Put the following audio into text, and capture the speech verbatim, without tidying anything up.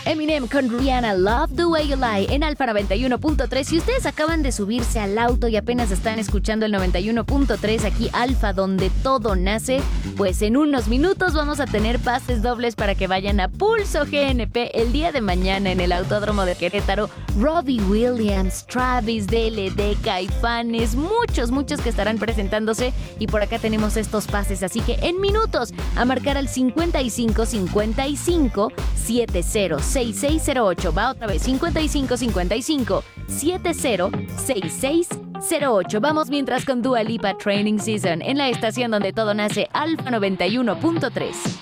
Eminem con Rihanna, Love the Way You Lie en Alfa noventa y uno punto tres. Si ustedes acaban de subirse al auto y apenas están escuchando el noventa y uno punto tres, aquí Alfa, donde todo nace, pues en unos minutos vamos a tener pases dobles para que vayan a Pulso G N P el día de mañana en el Autódromo de Querétaro. Robbie Williams, Travis, D L D, Caifanes, muchos, muchos que estarán presentándose, y por acá tenemos estos pases, así que en minutos a marcar al cincuenta y cinco cincuenta y cinco setenta sesenta y seis cero ocho. Va otra vez, cincuenta y cinco cincuenta y cinco setenta sesenta y seis cero ocho. Vamos mientras con Dua Lipa, Training Season en la estación donde todo nace, Alfa noventa y uno punto tres.